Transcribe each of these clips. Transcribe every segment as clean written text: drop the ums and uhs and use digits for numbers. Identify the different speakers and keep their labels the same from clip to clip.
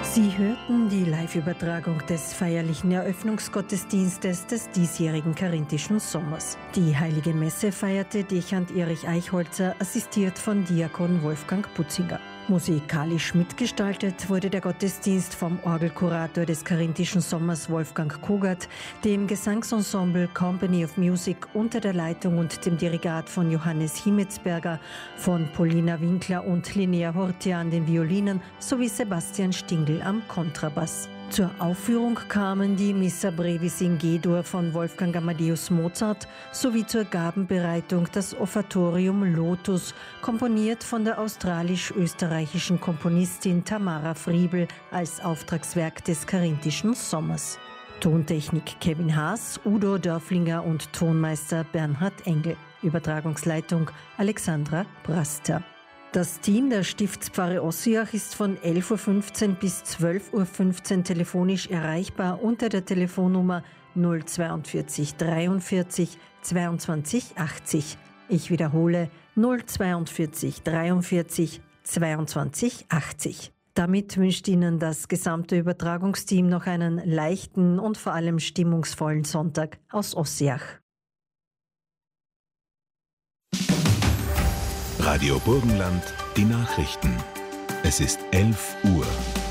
Speaker 1: Sie hörten die Live-Übertragung des feierlichen Eröffnungsgottesdienstes des diesjährigen Karinthischen Sommers. Die Heilige Messe feierte Dechant Erich Eichholzer, assistiert von Diakon Wolfgang Putzinger. Musikalisch mitgestaltet wurde der Gottesdienst vom Orgelkurator des Karinthischen Sommers Wolfgang Kogert, dem Gesangsensemble Company of Music unter der Leitung und dem Dirigat von Johannes Himmetsberger, von Paulina Winkler und Linnea Hortia an den Violinen sowie Sebastian Stingl am Kontrabass. Zur Aufführung kamen die Missa Brevis in G-Dur von Wolfgang Amadeus Mozart sowie zur Gabenbereitung das Offertorium Lotus, komponiert von der australisch-österreichischen Komponistin Tamara Friebel als Auftragswerk des Karinthischen Sommers. Tontechnik Kevin Haas, Udo Dörflinger und Tonmeister Bernhard Engel. Übertragungsleitung Alexandra Braster. Das Team der Stiftspfarre Ossiach ist von 11.15 Uhr bis 12.15 Uhr telefonisch erreichbar unter der Telefonnummer 042 43 22 80. Ich wiederhole 042 43 22 80. Damit wünscht Ihnen das gesamte Übertragungsteam noch einen leichten und vor allem stimmungsvollen Sonntag aus Ossiach.
Speaker 2: Radio Burgenland, die Nachrichten. Es ist 11 Uhr.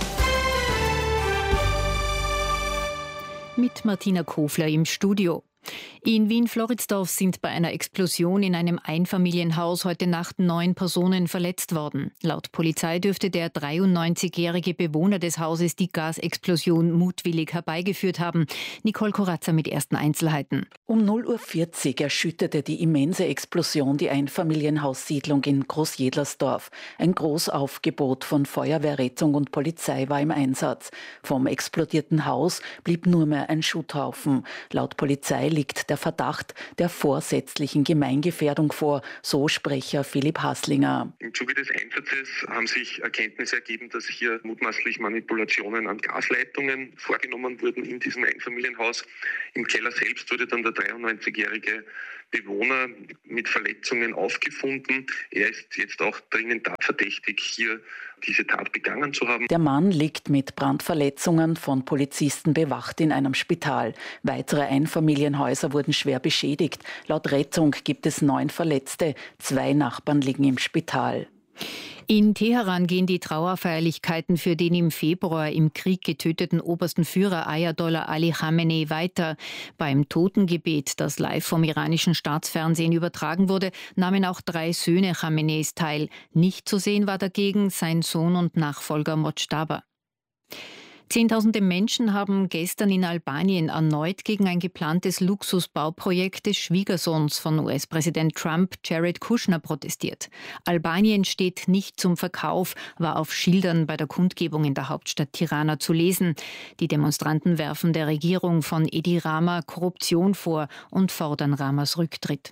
Speaker 3: Mit Martina Kofler im Studio. In Wien-Floridsdorf sind bei einer Explosion in einem Einfamilienhaus heute Nacht 9 Personen verletzt worden. Laut Polizei dürfte der 93-jährige Bewohner des Hauses die Gasexplosion mutwillig herbeigeführt haben. Nicole Corazza mit ersten Einzelheiten.
Speaker 4: Um 0.40 Uhr erschütterte die immense Explosion die Einfamilienhaussiedlung in Großjedlersdorf. Ein Großaufgebot von Feuerwehr, Rettung und Polizei war im Einsatz. Vom explodierten Haus blieb nur mehr ein Schutthaufen. Laut Polizei liegt der Verdacht der vorsätzlichen Gemeingefährdung vor, so Sprecher Philipp Haslinger.
Speaker 5: Im Zuge des Einsatzes haben sich Erkenntnisse ergeben, dass hier mutmaßlich Manipulationen an Gasleitungen vorgenommen wurden in diesem Einfamilienhaus. Im Keller selbst wurde dann der 93-jährige Bewohner mit Verletzungen aufgefunden. Er ist jetzt auch dringend tatverdächtig, hier diese Tat begangen zu haben.
Speaker 4: Der Mann liegt mit Brandverletzungen von Polizisten bewacht in einem Spital. Weitere Einfamilienhäuser wurden schwer beschädigt. Laut Rettung gibt es 9 Verletzte. 2 Nachbarn liegen im Spital.
Speaker 3: In Teheran gehen die Trauerfeierlichkeiten für den im Februar im Krieg getöteten obersten Führer Ayatollah Ali Khamenei weiter. Beim Totengebet, das live vom iranischen Staatsfernsehen übertragen wurde, nahmen auch 3 Söhne Khameneis teil. Nicht zu sehen war dagegen sein Sohn und Nachfolger Mojtaba. Zehntausende Menschen haben gestern in Albanien erneut gegen ein geplantes Luxusbauprojekt des Schwiegersohns von US-Präsident Trump, Jared Kushner, protestiert. Albanien steht nicht zum Verkauf, war auf Schildern bei der Kundgebung in der Hauptstadt Tirana zu lesen. Die Demonstranten werfen der Regierung von Edi Rama Korruption vor und fordern Ramas Rücktritt.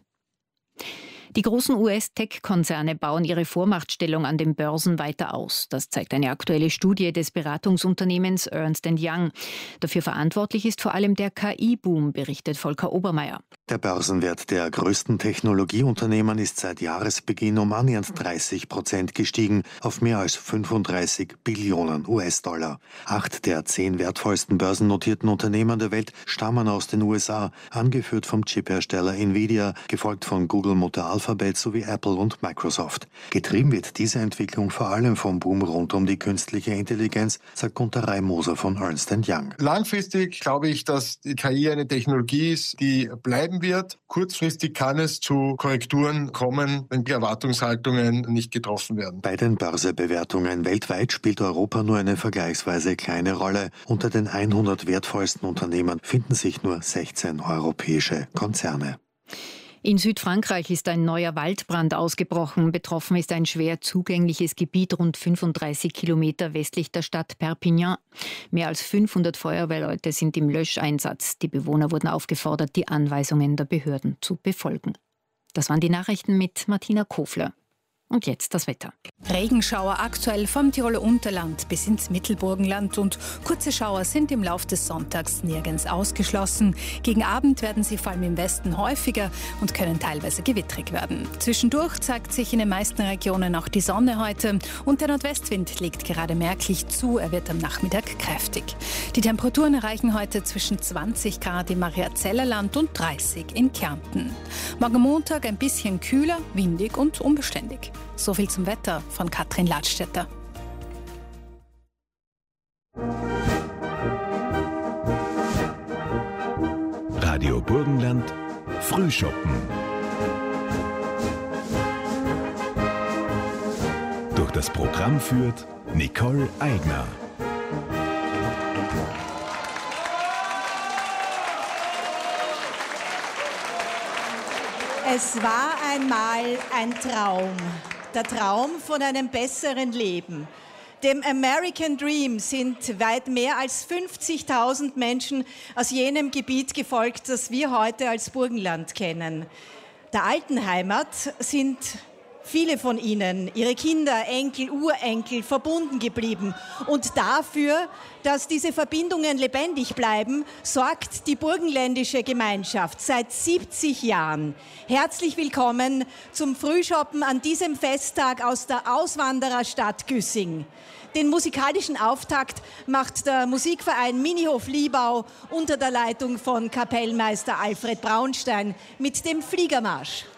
Speaker 3: Die großen US-Tech-Konzerne bauen ihre Vormachtstellung an den Börsen weiter aus. Das zeigt eine aktuelle Studie des Beratungsunternehmens Ernst & Young. Dafür verantwortlich ist vor allem der KI-Boom, berichtet Volker Obermeier.
Speaker 6: Der Börsenwert der größten Technologieunternehmen ist seit Jahresbeginn um annähernd 30% gestiegen auf mehr als 35 Billionen US-Dollar. 8 der 10 wertvollsten börsennotierten Unternehmen der Welt stammen aus den USA, angeführt vom Chiphersteller Nvidia, gefolgt von Google, Mutter Alphabet sowie Apple und Microsoft. Getrieben wird diese Entwicklung vor allem vom Boom rund um die künstliche Intelligenz, sagt Gunter Reimoser von Ernst & Young.
Speaker 7: Langfristig glaube ich, dass die KI eine Technologie ist, die bleiben wird. Kurzfristig kann es zu Korrekturen kommen, wenn die Erwartungshaltungen nicht getroffen werden.
Speaker 6: Bei den Börsebewertungen weltweit spielt Europa nur eine vergleichsweise kleine Rolle. Unter den 100 wertvollsten Unternehmen finden sich nur 16 europäische Konzerne.
Speaker 3: In Südfrankreich ist ein neuer Waldbrand ausgebrochen. Betroffen ist ein schwer zugängliches Gebiet rund 35 Kilometer westlich der Stadt Perpignan. Mehr als 500 Feuerwehrleute sind im Löscheinsatz. Die Bewohner wurden aufgefordert, die Anweisungen der Behörden zu befolgen. Das waren die Nachrichten mit Martina Kofler. Und jetzt das Wetter.
Speaker 8: Regenschauer aktuell vom Tiroler Unterland bis ins Mittelburgenland und kurze Schauer sind im Lauf des Sonntags nirgends ausgeschlossen. Gegen Abend werden sie vor allem im Westen häufiger und können teilweise gewittrig werden. Zwischendurch zeigt sich in den meisten Regionen auch die Sonne heute und der Nordwestwind legt gerade merklich zu, er wird am Nachmittag kräftig. Die Temperaturen erreichen heute zwischen 20 Grad im Mariazellerland und 30 in Kärnten. Morgen Montag ein bisschen kühler, windig und unbeständig. So viel zum Wetter von Katrin Ladstätter.
Speaker 2: Radio Burgenland Frühschoppen. Durch das Programm führt Nicole Eigner.
Speaker 9: Es war einmal ein Traum. Der Traum von einem besseren Leben. Dem American Dream sind weit mehr als 50.000 Menschen aus jenem Gebiet gefolgt, das wir heute als Burgenland kennen. Der alten Heimat sind viele von ihnen, ihre Kinder, Enkel, Urenkel, verbunden geblieben. Und dafür, dass diese Verbindungen lebendig bleiben, sorgt die burgenländische Gemeinschaft seit 70 Jahren. Herzlich willkommen zum Frühschoppen an diesem Festtag aus der Auswandererstadt Güssing. Den musikalischen Auftakt macht der Musikverein Minihof Liebau unter der Leitung von Kapellmeister Alfred Braunstein mit dem Fliegermarsch.